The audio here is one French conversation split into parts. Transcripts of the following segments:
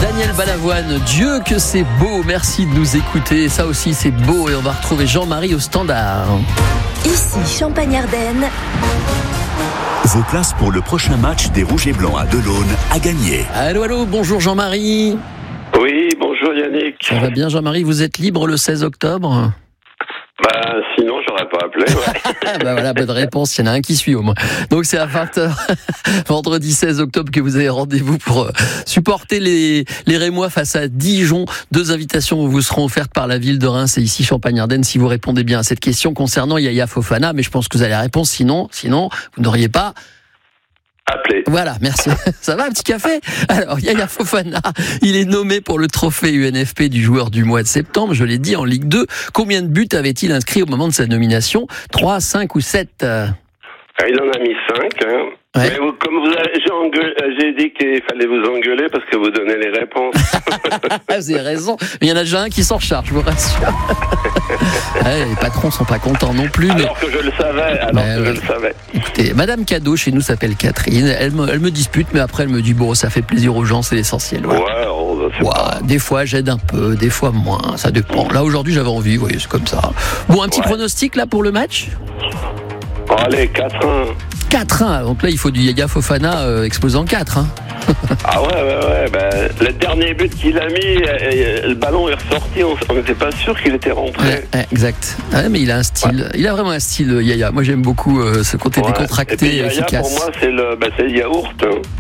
Daniel Balavoine, Dieu que c'est beau, merci de nous écouter, ça aussi c'est beau et on va retrouver Jean-Marie au standard. Ici Champagne-Ardenne. Vos places pour le prochain match des Rouges et Blancs à Delaune à gagner. Allô, bonjour Jean-Marie. Oui, bonjour Yannick. Ça va bien Jean-Marie, vous êtes libre le 16 octobre ? Sinon j'aurais pas appelé, ouais. Voilà, bonne réponse, il y en a un qui suit au moins. Donc c'est à 20h, vendredi 16 octobre que vous avez rendez-vous pour supporter les Rémois face à Dijon. 2 invitations vous seront offertes par la ville de Reims et ici Champagne-Ardenne si vous répondez bien à cette question concernant Yaya Fofana, mais je pense que vous avez la réponse, sinon vous n'auriez pas appelé. Voilà, merci. Ça va, un petit café ? Alors, Yaya Fofana, il est nommé pour le trophée UNFP du joueur du mois de septembre, je l'ai dit, en Ligue 2. Combien de buts avait-il inscrit au moment de sa nomination ? 3, 5 ou 7 ? Il en a mis 5. Hein. Ouais. Mais j'ai dit qu'il fallait vous engueuler parce que vous donnez les réponses. Vous avez raison, mais il y en a déjà un qui s'en charge, je vous rassure. Les patrons sont pas contents non plus. Alors que je le savais. Écoutez, Madame Cadeau chez nous s'appelle Catherine. Elle me dispute, mais après elle me dit bon, ça fait plaisir aux gens, c'est l'essentiel. Voilà. Des fois j'aide un peu, des fois moins, ça dépend. Là aujourd'hui j'avais envie, vous voyez, c'est comme ça. Bon, un petit pronostic là pour le match ? Allez, 4-1. 4-1, donc là il faut du Yaya Fofana explosé en 4. Hein. Ah ouais. Le dernier but qu'il a mis, le ballon est ressorti, on n'était pas sûr qu'il était rentré. Exact. Mais il a un style, il a vraiment un style Yaya. Moi j'aime beaucoup ce côté décontracté et efficace. Yaya, pour moi c'est le yaourt.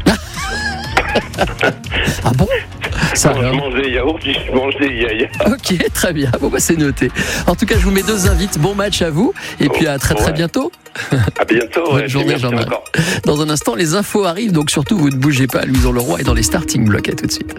Ah bon ? Ça, quand je mange des yaourts, je mange des Yaya. Ok, très bien. Bon, c'est noté. En tout cas, je vous mets 2 invites. Bon match à vous. Et puis à très bientôt. À bientôt. Bonne journée, Jean-Marie. Dans un instant, les infos arrivent. Donc surtout, vous ne bougez pas. Louison Leroy est dans les starting blocks. À tout de suite.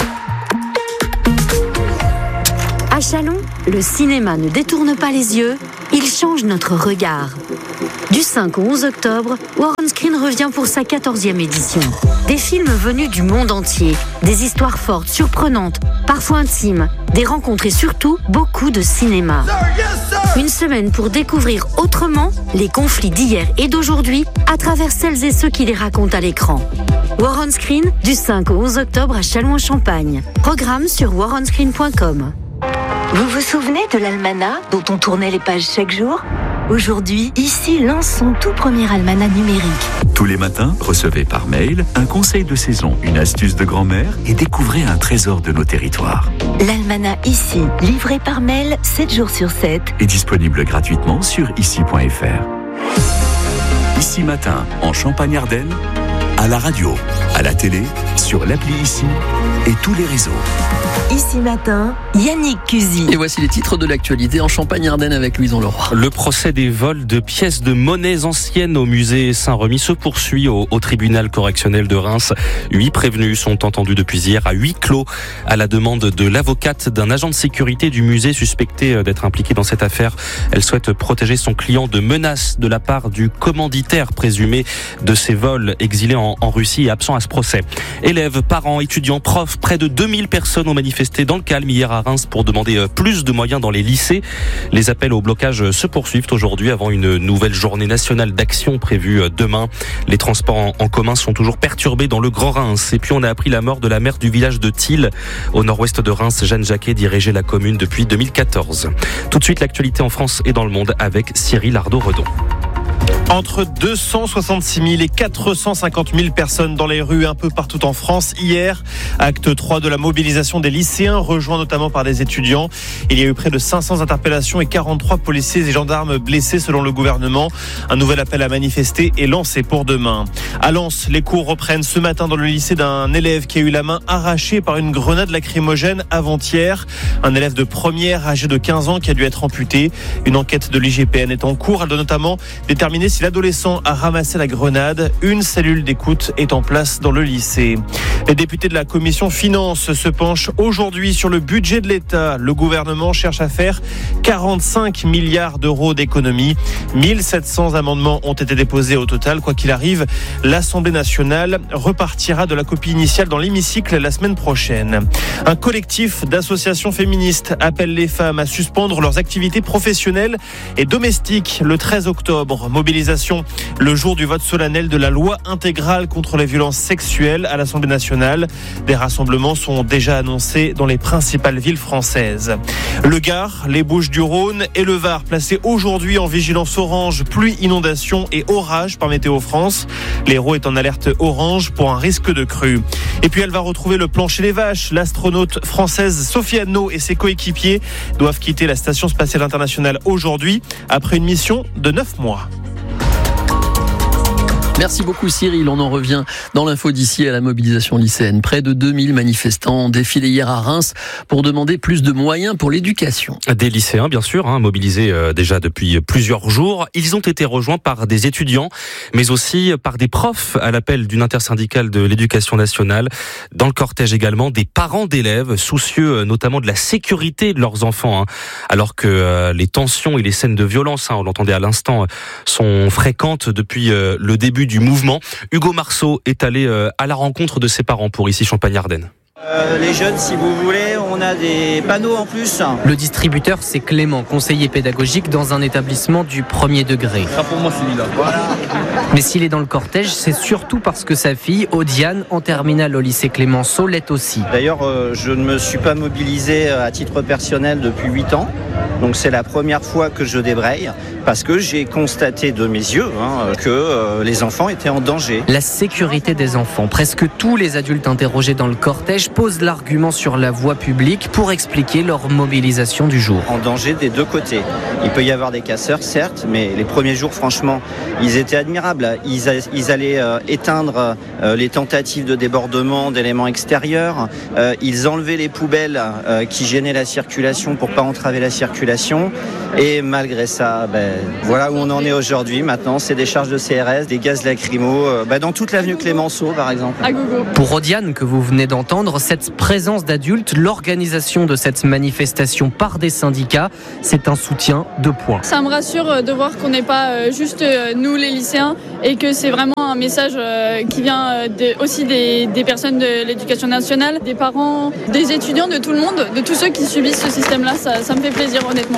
À Châlons, le cinéma ne détourne pas les yeux, il change notre regard. Du 5 au 11 octobre, Warren Screen revient pour sa 14e édition. Des films venus du monde entier, des histoires fortes, surprenantes, parfois intimes, des rencontres et surtout beaucoup de cinéma. Une semaine pour découvrir autrement les conflits d'hier et d'aujourd'hui à travers celles et ceux qui les racontent à l'écran. Warren Screen, du 5 au 11 octobre à Châlons-en-Champagne. Programme sur warrenscreen.com. Vous vous souvenez de l'almanach dont on tournait les pages chaque jour ? Aujourd'hui, ici lance son tout premier almanach numérique. Tous les matins, recevez par mail un conseil de saison, une astuce de grand-mère et découvrez un trésor de nos territoires. L'almanach ici, livré par mail 7 jours sur 7. Est disponible gratuitement sur ici.fr. Ici Matin, en Champagne-Ardenne, à la radio, à la télé, sur l'appli Ici et tous les réseaux. Ici Matin, Yannick Cusy. Et voici les titres de l'actualité en Champagne-Ardenne avec Louison Leroy. Le procès des vols de pièces de monnaie anciennes au musée Saint-Remy se poursuit au tribunal correctionnel de Reims. 8 prévenus sont entendus depuis hier à huis clos à la demande de l'avocate d'un agent de sécurité du musée suspecté d'être impliqué dans cette affaire. Elle souhaite protéger son client de menaces de la part du commanditaire présumé de ces vols, exilé en Russie et absent à ce procès. Élèves, parents, étudiants, profs, près de 2000 personnes ont manifesté dans le calme hier à Reims pour demander plus de moyens dans les lycées. Les appels au blocage se poursuivent aujourd'hui avant une nouvelle journée nationale d'action prévue demain. Les transports en commun sont toujours perturbés dans le Grand Reims. Et puis on a appris la mort de la maire du village de Thil, au nord-ouest de Reims. Jeanne Jacquet dirigeait la commune depuis 2014. Tout de suite, l'actualité en France et dans le monde avec Cyril Ardo-Redon. Entre 266 000 et 450 000 personnes dans les rues un peu partout en France hier. Acte 3 de la mobilisation des lycéens, rejoint notamment par des étudiants. Il y a eu près de 500 interpellations et 43 policiers et gendarmes blessés selon le gouvernement. Un nouvel appel à manifester est lancé pour demain. À Lens, les cours reprennent ce matin dans le lycée d'un élève qui a eu la main arrachée par une grenade lacrymogène avant-hier. Un élève de première âgé de 15 ans qui a dû être amputé. Une enquête de l'IGPN est en cours. Elle doit notamment déterminer si l'adolescent a ramassé la grenade. Une cellule d'écoute est en place dans le lycée. Les députés de la commission finances se penchent aujourd'hui sur le budget de l'État. Le gouvernement cherche à faire 45 milliards d'euros d'économies. 1700 amendements ont été déposés au total. Quoi qu'il arrive, l'Assemblée nationale repartira de la copie initiale dans l'hémicycle la semaine prochaine. Un collectif d'associations féministes appelle les femmes à suspendre leurs activités professionnelles et domestiques le 13 octobre. Mobilisation le jour du vote solennel de la loi intégrale contre les violences sexuelles à l'Assemblée nationale. Des rassemblements sont déjà annoncés dans les principales villes françaises. Le Gard, les Bouches-du-Rhône et le Var placés aujourd'hui en vigilance orange, pluie, inondation et orage par Météo France. L'Hérault est en alerte orange pour un risque de crue. Et puis elle va retrouver le plancher des vaches. L'astronaute française Sophie Anneau et ses coéquipiers doivent quitter la Station spatiale internationale aujourd'hui après une mission de 9 mois. Merci beaucoup Cyril, on en revient dans l'info d'ici à la mobilisation lycéenne. Près de 2000 manifestants ont défilé hier à Reims pour demander plus de moyens pour l'éducation. Des lycéens bien sûr, mobilisés déjà depuis plusieurs jours. Ils ont été rejoints par des étudiants, mais aussi par des profs à l'appel d'une intersyndicale de l'éducation nationale. Dans le cortège également, des parents d'élèves soucieux notamment de la sécurité de leurs enfants. Alors que les tensions et les scènes de violence, on l'entendait à l'instant, sont fréquentes depuis le début du mouvement. Hugo Marceau est allé à la rencontre de ses parents pour ici Champagne-Ardenne. Les jeunes, si vous voulez, on a des panneaux en plus. Le distributeur, c'est Clément, conseiller pédagogique dans un établissement du premier degré. Ça pour moi, celui-là. Voilà. Mais s'il est dans le cortège, c'est surtout parce que sa fille, Odiane, en terminale au lycée Clémenceau, l'est aussi. D'ailleurs, je ne me suis pas mobilisé à titre personnel depuis 8 ans. Donc c'est la première fois que je débraye parce que j'ai constaté de mes yeux que les enfants étaient en danger. La sécurité des enfants. Presque tous les adultes interrogés dans le cortège posent l'argument sur la voie publique pour expliquer leur mobilisation du jour. En danger des deux côtés. Il peut y avoir des casseurs, certes, mais les premiers jours, franchement, ils étaient admirables. Ils allaient éteindre les tentatives de débordement d'éléments extérieurs. Ils enlevaient les poubelles qui gênaient la circulation pour pas entraver la circulation. Et malgré ça, voilà où on en est aujourd'hui. Maintenant, c'est des charges de CRS, des gaz lacrymaux, dans toute l'avenue Clémenceau, par exemple. Pour Odiane, que vous venez d'entendre, cette présence d'adultes, l'organisation de cette manifestation par des syndicats, c'est un soutien de points. Ça me rassure de voir qu'on n'est pas juste nous les lycéens et que c'est vraiment un message qui vient aussi des personnes de l'éducation nationale, des parents, des étudiants, de tout le monde, de tous ceux qui subissent ce système-là. Ça me fait plaisir, honnêtement.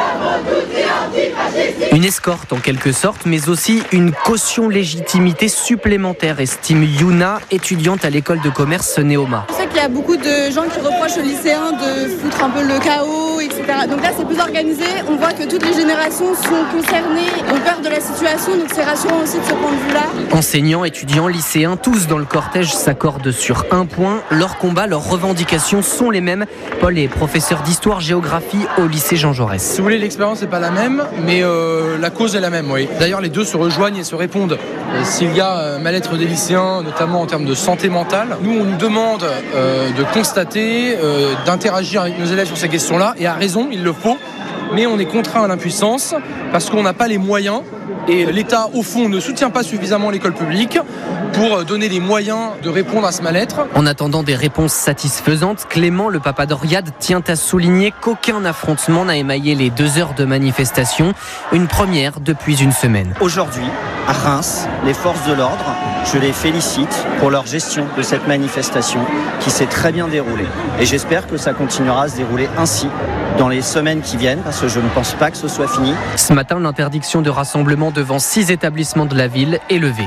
Une escorte en quelque sorte, mais aussi une caution légitimité supplémentaire, estime Yuna, étudiante à l'école de commerce Néoma. Je sais qu'il y a beaucoup de gens qui reprochent aux lycéens de foutre un peu le chaos, etc. Donc là, c'est plus organisé. On voit que toutes les générations sont concernées, ont peur de la situation, donc c'est rassurant aussi de ce point de vue-là. Enseignants, étudiants, lycéens, tous dans le cortège s'accordent sur un point. Leurs combats, leurs revendications sont les mêmes. Paul est professeur d'histoire-géographie au lycée Jean Jaurès. Si vous voulez, l'expérience n'est pas la même, mais la cause est la même, oui. D'ailleurs, les deux se rejoignent et se répondent. S'il y a un mal-être des lycéens, notamment en termes de santé mentale, nous, on nous demande de constater, d'interagir avec nos élèves sur ces questions-là, et à raison, il le faut, mais on est contraint à l'impuissance parce qu'on n'a pas les moyens. Et l'État, au fond, ne soutient pas suffisamment l'école publique pour donner les moyens de répondre à ce mal-être. En attendant des réponses satisfaisantes, Clément, le papa d'Oriade, tient à souligner qu'aucun affrontement n'a émaillé les 2 heures de manifestation. Une première depuis une semaine. Aujourd'hui, à Reims, les forces de l'ordre, je les félicite pour leur gestion de cette manifestation qui s'est très bien déroulée. Et j'espère que ça continuera à se dérouler ainsi dans les semaines qui viennent, parce que je ne pense pas que ce soit fini. Ce matin, l'interdiction de rassemblement devant 6 établissements de la ville est levée.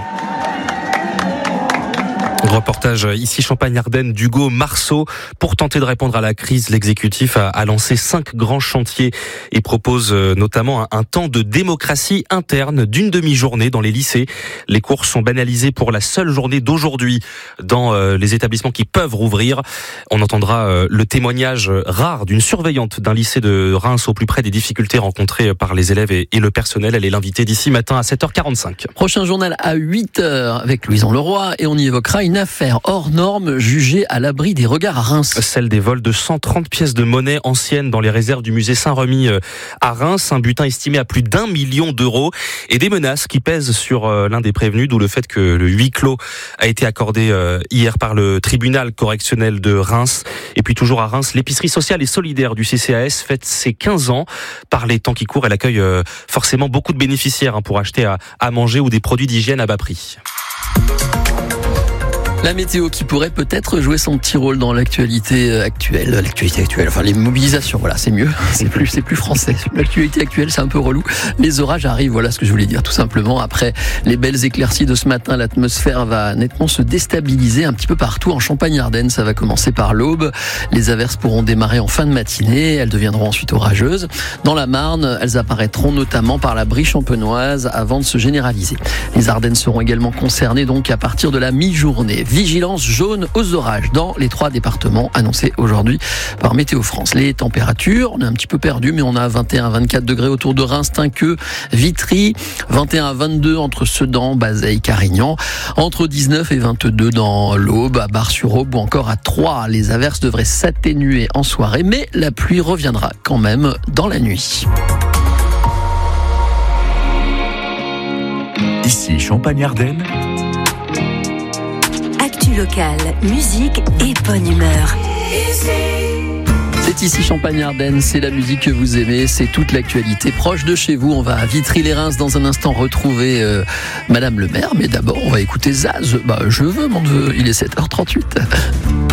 Reportage ici Champagne-Ardenne d'Hugo Marceau. Pour tenter de répondre à la crise, l'exécutif a lancé 5 grands chantiers et propose notamment un temps de démocratie interne d'une demi-journée dans les lycées. Les cours sont banalisés pour la seule journée d'aujourd'hui dans les établissements qui peuvent rouvrir. On entendra le témoignage rare d'une surveillante d'un lycée de Reims au plus près des difficultés rencontrées par les élèves et le personnel. Elle est l'invitée d'ici matin à 7h45. Prochain journal à 8h avec Louison Leroy et on y évoquera une affaire hors norme jugée à l'abri des regards à Reims. Celle des vols de 130 pièces de monnaie anciennes dans les réserves du musée Saint-Remy à Reims. Un butin estimé à plus d'1 million d'euros et des menaces qui pèsent sur l'un des prévenus, d'où le fait que le huis clos a été accordé hier par le tribunal correctionnel de Reims. Et puis toujours à Reims, l'épicerie sociale et solidaire du CCAS fête ses 15 ans. Par les temps qui courent, elle accueille forcément beaucoup de bénéficiaires pour acheter à manger ou des produits d'hygiène à bas prix. La météo qui pourrait peut-être jouer son petit rôle dans l'actualité actuelle. Enfin, les mobilisations, voilà, c'est mieux. C'est plus français. L'actualité actuelle, c'est un peu relou. Les orages arrivent, voilà ce que je voulais dire, tout simplement. Après les belles éclaircies de ce matin, l'atmosphère va nettement se déstabiliser un petit peu partout. En Champagne-Ardenne, ça va commencer par l'aube. Les averses pourront démarrer en fin de matinée. Elles deviendront ensuite orageuses. Dans la Marne, elles apparaîtront notamment par la Brie champenoise avant de se généraliser. Les Ardennes seront également concernées donc à partir de la mi-journée. Vigilance jaune aux orages dans les 3 départements annoncés aujourd'hui par Météo France. Les températures, on est un petit peu perdu, mais on a 21 à 24 degrés autour de Reims, Tinqueux, Vitry, 21 à 22 entre Sedan, Bazeilles, Carignan, entre 19 et 22 dans l'Aube, à Bar-sur-Aube ou encore à Troyes. Les averses devraient s'atténuer en soirée, mais la pluie reviendra quand même dans la nuit. Ici Champagne-Ardenne. Actu locale, musique et bonne humeur. C'est ici Champagne-Ardenne, c'est la musique que vous aimez, c'est toute l'actualité proche de chez vous. On va à Vitry-les-Reims dans un instant retrouver Madame le maire, mais d'abord on va écouter Zaz. Je veux mon neveu, il est 7h38.